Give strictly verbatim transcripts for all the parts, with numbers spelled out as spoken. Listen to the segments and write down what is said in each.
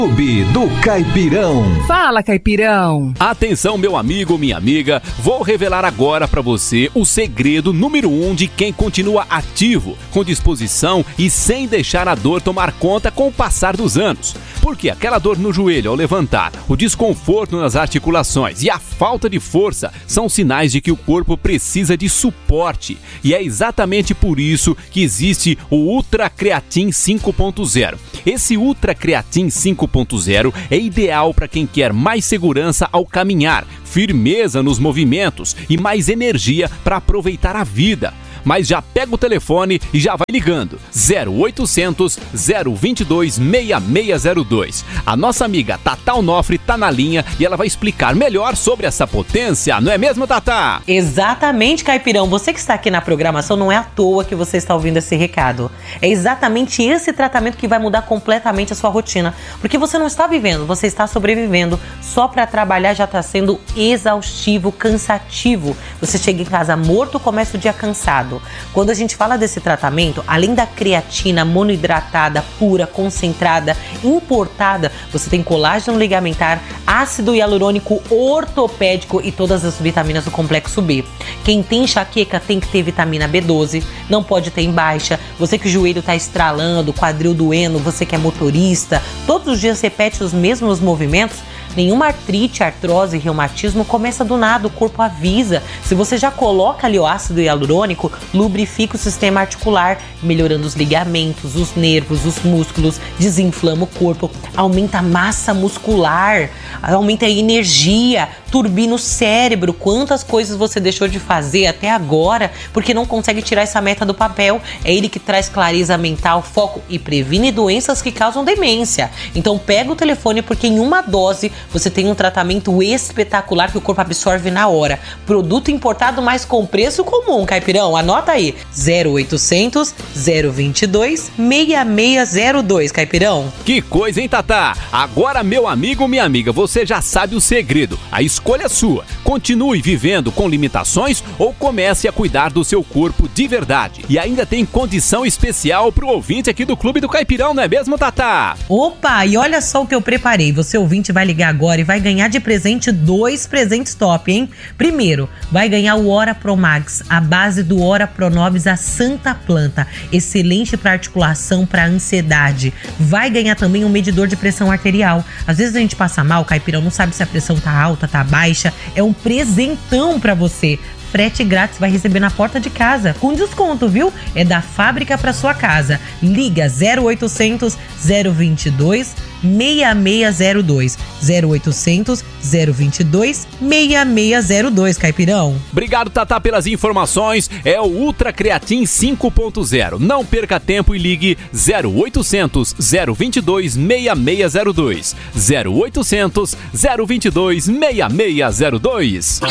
Clube do Caipirão. Fala, Caipirão. Atenção, meu amigo, minha amiga, vou revelar agora pra você o segredo número um de quem continua ativo, com disposição e sem deixar a dor tomar conta com o passar dos anos. Porque aquela dor no joelho ao levantar, o desconforto nas articulações e a falta de força são sinais de que o corpo precisa de suporte. E é exatamente por isso que existe o Ultra Creatin cinco ponto zero. Esse Ultra Creatin cinco ponto zero é ideal para quem quer mais segurança ao caminhar, firmeza nos movimentos e mais energia para aproveitar a vida. Mas já pega o telefone e já vai ligando. zero oitocentos, zero vinte e dois, seis seis zero dois. A nossa amiga Tatá Onofre tá na linha e ela vai explicar melhor sobre essa potência, não é mesmo, Tatá? Exatamente, Caipirão. Você que está aqui na programação, não é à toa que você está ouvindo esse recado. É exatamente esse tratamento que vai mudar completamente a sua rotina. Porque você não está vivendo, você está sobrevivendo. Só para trabalhar já está sendo exaustivo, cansativo. Você chega em casa morto, começa o dia cansado. Quando a gente fala desse tratamento, além da creatina monoidratada, pura, concentrada, importada, você tem colágeno ligamentar, ácido hialurônico ortopédico e todas as vitaminas do complexo B. Quem tem enxaqueca tem que ter vitamina B doze, não pode ter em baixa. Você que o joelho está estralando, quadril doendo, você que é motorista, todos os dias repete os mesmos movimentos. Nenhuma artrite, artrose, reumatismo começa do nada, o corpo avisa. Se você já coloca ali o ácido hialurônico, lubrifica o sistema articular, melhorando os ligamentos, os nervos, os músculos, desinflama o corpo, aumenta a massa muscular, aumenta a energia, turbina o cérebro. Quantas coisas você deixou de fazer até agora porque não consegue tirar essa meta do papel? É ele que traz clareza mental, foco e previne doenças que causam demência. Então pega o telefone porque em uma dose você tem um tratamento espetacular que o corpo absorve na hora. Produto importado, mas com preço comum, Caipirão. Anota aí, zero oitocentos, zero vinte e dois, seis seis zero dois, Caipirão. Que coisa, hein, Tatá? Agora, meu amigo, minha amiga, você já sabe o segredo. A escolha é sua. Continue vivendo com limitações ou comece a cuidar do seu corpo de verdade. E ainda tem condição especial pro ouvinte aqui do Clube do Caipirão, não é mesmo, Tatá? Opa, e olha só o que eu preparei. Você ouvinte vai ligar agora e vai ganhar de presente dois presentes top, hein? Primeiro, vai ganhar o Ora Pro Max, a base do Ora Pronobis, a santa planta, excelente para articulação, para ansiedade. Vai ganhar também um medidor de pressão arterial. Às vezes a gente passa mal, Caipirão, não sabe se a pressão tá alta, tá baixa. É um presentão para você. Frete grátis, vai receber na porta de casa, com desconto, viu? É da fábrica para sua casa. Liga zero oitocentos, zero vinte e dois, seis seis zero dois. zero oitocentos, zero vinte e dois, seis seis zero dois, Caipirão. Obrigado, Tatá, pelas informações. É o Ultra Creatin cinco ponto zero. Não perca tempo e ligue zero oitocentos, zero vinte e dois, seis seis zero dois. zero oitocentos, zero vinte e dois, seis seis zero dois.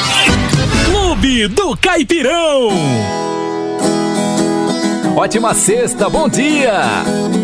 Clube do Caipirão. Ótima sexta, bom dia!